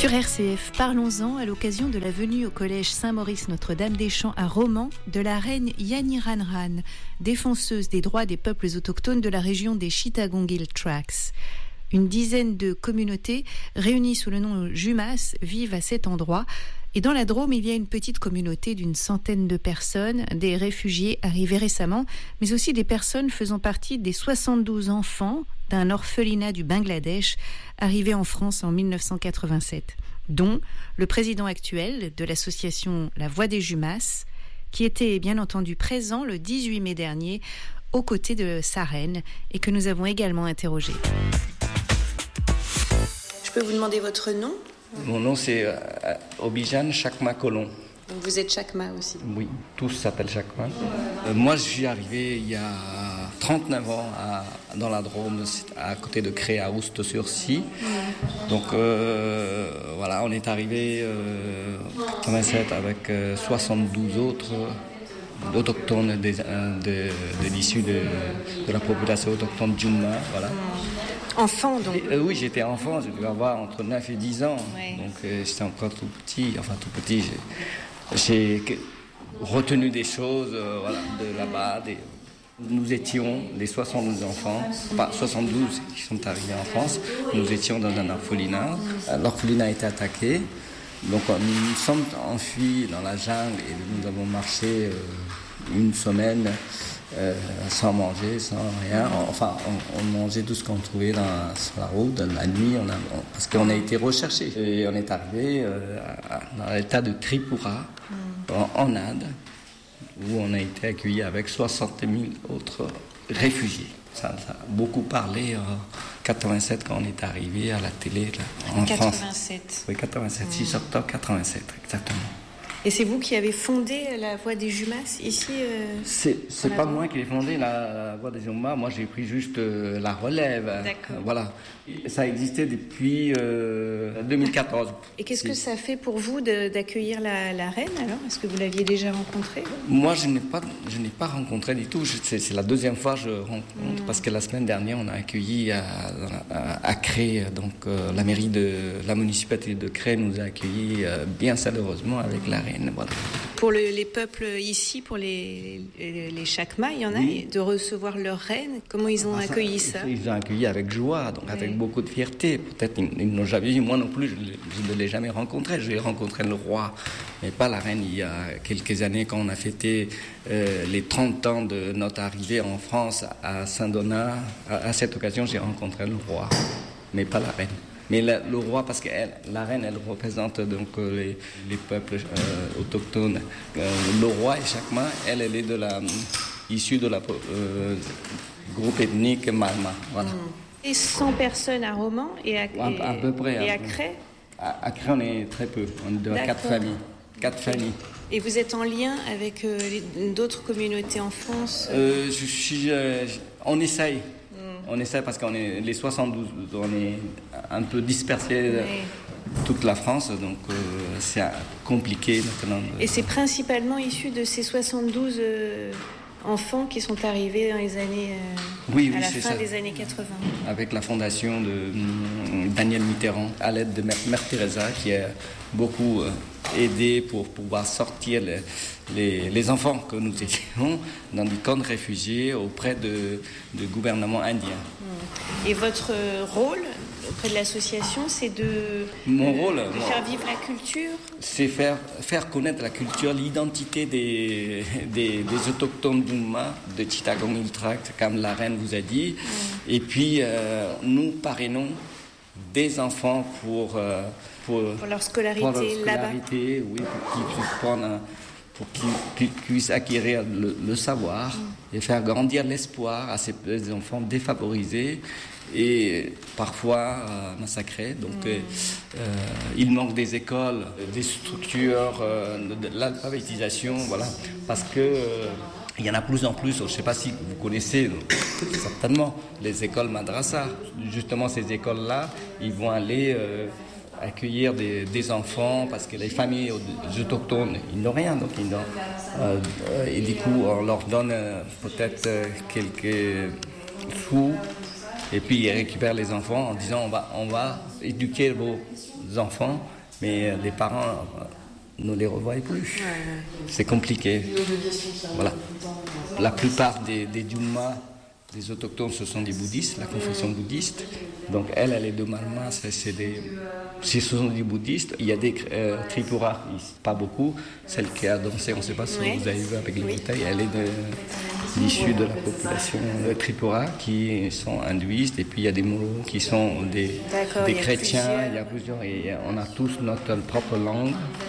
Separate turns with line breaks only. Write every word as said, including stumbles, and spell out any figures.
Sur R C F, parlons-en à l'occasion de la venue au collège Saint-Maurice-Notre-Dame-des-Champs à Romans de la reine Yaniranran, défenseuse des droits des peuples autochtones de la région des Chittagongil Tracts. Une dizaine de communautés réunies sous le nom Jumas vivent à cet endroit. Et dans la Drôme, il y a une petite communauté d'une centaine de personnes, des réfugiés arrivés récemment, mais aussi des personnes faisant partie des soixante-douze enfants d'un orphelinat du Bangladesh arrivé en France en dix-neuf cent quatre-vingt-sept, dont le président actuel de l'association La Voix des Jumas, qui était bien entendu présent le dix-huit mai dernier aux côtés de sa reine et que nous avons également interrogé. Je peux vous demander votre nom ?
Mon nom c'est euh, Obijan Chakma Colon.
Donc vous êtes Chakma aussi ?
Oui, tous s'appellent Chakma. Euh, moi je suis arrivé il y a trente-neuf ans à, dans la Drôme, à côté de Cré, à Oust-sur-Scie. Donc euh, voilà, on est arrivé euh, en quatre-vingt-sept avec euh, soixante-douze autres autochtones de, de, de, de l'issue de, de la population autochtone Jumma. Voilà.
Enfant donc.
Et, euh, oui, j'étais enfant, je devais avoir entre neuf et dix ans.
Ouais.
Donc euh, j'étais encore tout petit, enfin tout petit. J'ai, j'ai retenu des choses euh, voilà, de là-bas. Des, nous étions les soixante-douze enfants, enfin soixante-douze qui sont arrivés en France. Nous étions dans un orphelinat. L'orphelinat a été attaqué. Donc nous nous sommes enfuis dans la jungle et nous avons marché euh, une semaine euh, sans manger, sans rien. Enfin, on, on mangeait tout ce qu'on trouvait dans, sur la route, la nuit, on a, on, parce qu'on a été recherchés. Et on est arrivé euh, à, dans l'état de Tripura, en, en Inde, où on a été accueillis avec soixante mille autres réfugiés. Ça, ça a beaucoup parlé en quatre-vingt-sept quand on est arrivé à la télé là, en
quatre-vingt-sept.
France. Oui, quatre-vingt-sept, six octobre quatre-vingt-sept, exactement.
Et c'est vous qui avez fondé la Voix des Jumas ici euh,
C'est, c'est pas
Drôme.
moi qui ai fondé la, la Voix des Jumas, moi j'ai pris juste euh, la relève.
D'accord.
Voilà. Ça existait depuis euh, deux mille quatorze.
Et qu'est-ce
C'est...
que ça fait pour vous de, d'accueillir la, la reine alors ? Est-ce que vous l'aviez déjà rencontrée ?
Moi, je n'ai pas, je n'ai pas rencontré du tout. Je, c'est, c'est la deuxième fois que je rencontre, mmh. parce que la semaine dernière, on a accueilli à, à, à Cré, donc euh, la mairie de la municipalité de Cré nous a accueillis euh, bien chaleureusement avec la reine. Voilà.
Pour le, les peuples ici, pour les, les, les Chakma, il y en a,
Oui.
de recevoir leur reine, comment ils ont
Ah,
accueilli
ça,
ça ?
Ils ont accueilli avec joie, donc
oui.
avec beaucoup de fierté. Peut-être ils, ils n'ont jamais vu, moi non plus, je, je ne l'ai jamais rencontré. J'ai rencontré le roi, mais pas la reine. Il y a quelques années, quand on a fêté euh, les trente ans de notre arrivée en France à Saint-Donat, à, à cette occasion, j'ai rencontré le roi, mais pas la reine. Mais la, le roi, parce que elle, la reine, elle représente donc euh, les, les peuples euh, autochtones. Euh, le roi et Chakma, elle, elle est de la, issue de la euh, groupe ethnique Malma. Voilà.
Et cent personnes à Romans et à,
À, à peu près.
et
à,
à Cré ?
à, à Cré, on est très peu. On est de D'accord. quatre familles. Quatre familles.
Et vous êtes en lien avec euh, les, d'autres communautés en France ?
euh, je suis, euh, on essaye. On essaie parce qu'on est les soixante-douze, on est un peu dispersés oui. toute la France, donc euh, c'est compliqué maintenant. De...
Et c'est principalement issu de ces soixante-douze euh, enfants qui sont arrivés dans les années euh,
oui, oui,
à la
c'est
fin
ça.
des années quatre-vingts.
Avec la fondation de euh, Daniel Mitterrand, à l'aide de Mère, Mère Teresa, qui a beaucoup euh, aidé pour pouvoir sortir les, les, les enfants que nous étions dans des camps de réfugiés auprès de, de gouvernement indien.
Et votre rôle auprès de l'association, c'est de,
Mon
de,
rôle,
de
moi,
faire vivre la culture ?
C'est faire, faire connaître la culture, l'identité des, des, des autochtones d'Oumma, de Chittagongil Tract, comme la reine vous a dit. Mmh. Et puis, euh, nous parrainons des enfants pour... Euh, Pour,
pour leur scolarité,
pour leur scolarité
là-bas.
Oui, pour qu'ils puissent prendre, pour qu'ils, qu'ils puissent acquérir le, le savoir mm. et faire grandir l'espoir à ces enfants défavorisés et parfois euh, massacrés. Donc, mm. euh, il manque des écoles, des structures, euh, de, de l'alphabétisation, voilà, parce que euh, il y en a de plus en plus. Je ne sais pas si vous connaissez, certainement, les écoles madrasa. Justement, ces écoles-là, ils vont aller euh, accueillir des, des enfants parce que les familles autochtones, ils n'ont rien. Donc ils n'ont, euh, et du coup, on leur donne euh, peut-être euh, quelques sous et puis ils récupèrent les enfants en disant on va, on va éduquer vos enfants mais les parents ne les revoient plus. Ouais, ouais. C'est compliqué. Voilà. La plupart des, des Djumma, des autochtones, ce sont des bouddhistes, la confession bouddhiste. Donc elle, elle est de Malma, c'est, c'est des... Si ce sont des bouddhistes, il y a des euh, Tripura, pas beaucoup. Celle qui a dansé, on ne sait pas si oui. vous avez vu avec les oui. bouteilles, elle est de, issue de la population de Tripura qui sont hindouistes. Et puis il y a des Moros qui sont des, des chrétiens. Il y a plusieurs. Et on a tous notre propre langue.